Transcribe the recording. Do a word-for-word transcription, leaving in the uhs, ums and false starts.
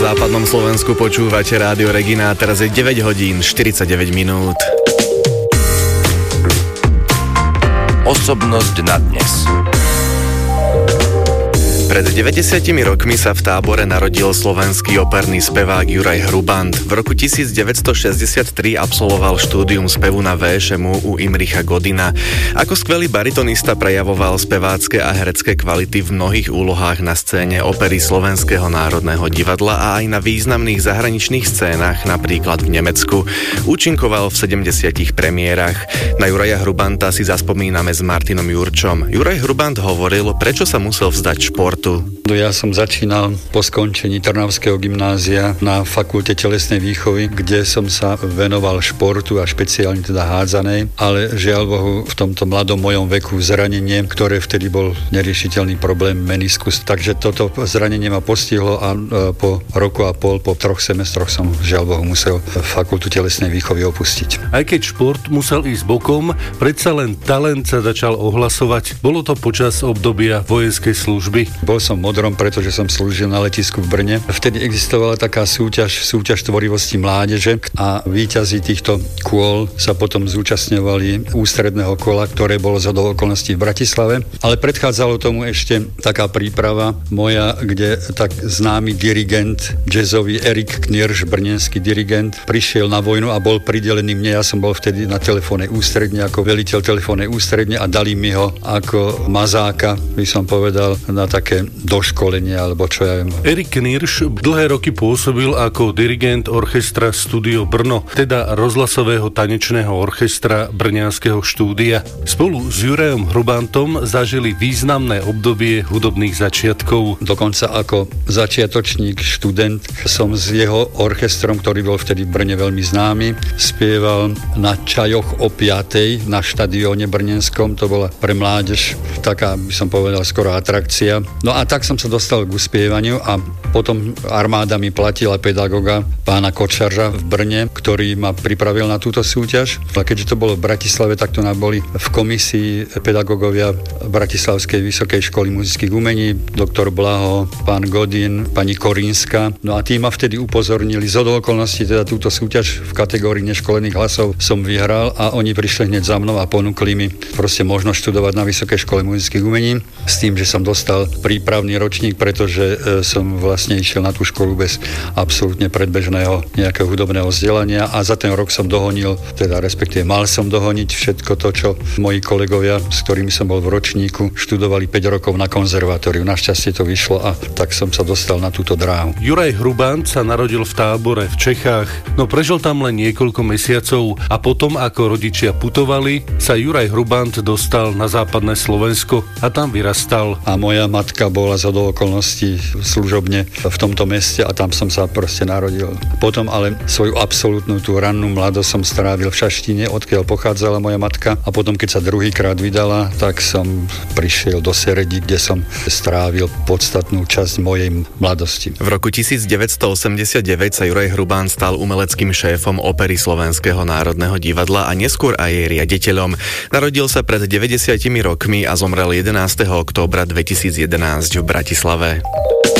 západnom Slovensku počúvate Rádio Regina, teraz je deväť hodín štyridsaťdeväť minút. Osobnosť na dnes. Pred deväťdesiatimi rokmi sa v Tábore narodil slovenský operný spevák Juraj Hrubant. V roku devätnásťstošesťdesiattri absolvoval štúdium spevu na vé š em u u Imricha Godina. Ako skvelý baritonista prejavoval spevácké a herecké kvality v mnohých úlohách na scéne opery Slovenského národného divadla a aj na významných zahraničných scénach, napríklad v Nemecku. Účinkoval v sedemdesiatich premiérach. Na Juraja Hrubanta si zaspomíname s Martinom Jurčom. Juraj Hrubant hovoril, prečo sa musel vzdať športu. Ja som začínal po skončení Trnavského gymnázia na fakulte telesnej výchovy, kde som sa venoval športu a špeciálne teda hádzanej, ale žiaľ Bohu v tomto mladom mojom veku zranenie, ktoré vtedy bol neriešiteľný problém meniskus. Takže toto zranenie ma postihlo a po roku a pol, po troch semestroch som žiaľ Bohu musel fakultu telesnej výchovy opustiť. Aj keď šport musel ísť bokom, predsa len talent sa začal ohlasovať. Bolo to počas obdobia vojenskej služby. Bol som modrom, pretože som slúžil na letisku v Brne. Vtedy existovala taká súťaž, súťaž tvorivosti mládeže a víťazi týchto kôl sa potom zúčastňovali ústredného kola, ktoré bolo zhodou okolností v Bratislave. Ale predchádzalo tomu ešte taká príprava moja, kde tak známy dirigent jazzový Erik Knirsch, brněnský dirigent, prišiel na vojnu a bol pridelený mne. Ja som bol vtedy na telefónnej ústredne ako veliteľ telefónnej ústredne a dali mi ho ako mazáka, by som povedal, na také doškolenie, alebo čo ja viem. Erik Knirsch dlhé roky pôsobil ako dirigent orchestra Studio Brno, teda rozhlasového tanečného orchestra Brňanského štúdia. Spolu s Jurajom Hrubantom zažili významné obdobie hudobných začiatkov. Dokonca ako začiatočník, študent som s jeho orchestrom, ktorý bol vtedy v Brne veľmi známy, spieval na čajoch o piatej na štadióne brnenskom. To bola pre mládež taká, by som povedal, skoro atrakcia. No a tak som sa dostal k uspievaniu a potom armáda mi platila pedagoga pána Kočarža v Brne, ktorý ma pripravil na túto súťaž. A keďže to bolo v Bratislave, tak to nám boli v komisii pedagógovia Bratislavskej vysokej školy muzických umení, doktor Blaho, pán Godin, pani Korínska. No a tí ma vtedy upozornili, z okolností teda túto súťaž v kategórii neškolených hlasov som vyhral a oni prišli hneď za mnou a ponúkli mi proste možnosť študovať na vysokej škole muzických umení s tým, že som dostal prípravný ročník, pretože e, som vlastne išiel na tú školu bez absolútne predbežného nejakého hudobného vzdelania a za ten rok som dohonil, teda respektíve mal som dohoniť všetko to, čo moji kolegovia, s ktorými som bol v ročníku, študovali päť rokov na konzervatóriu. Našťastie to vyšlo a tak som sa dostal na túto dráhu. Juraj Hrubant sa narodil v Tábore v Čechách, no prežil tam len niekoľko mesiacov a potom, ako rodičia putovali, sa Juraj Hrubant dostal na západné Slovensko a tam vyrastal. A moja matka bola z okolností služobne v tomto meste a tam som sa proste narodil. Potom ale svoju absolútnu tú rannú mladosť som strávil v Šaštine, odkiaľ pochádzala moja matka a potom, keď sa druhýkrát vydala, tak som prišiel do Seredi, kde som strávil podstatnú časť mojej mladosti. V roku devätnásťstoosemdesiatdeväť sa Juraj Hrubant stal umeleckým šéfom opery Slovenského národného divadla a neskôr aj jej riaditeľom. Narodil sa pred deväťdesiatimi rokmi a zomrel jedenásteho októbra dvetisícjedenásť v Bratislave.